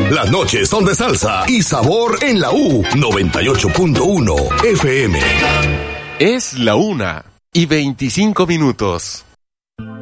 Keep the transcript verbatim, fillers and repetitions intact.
Las noches son de salsa y sabor en la U noventa y ocho punto uno F M. Es la una y veinticinco minutos.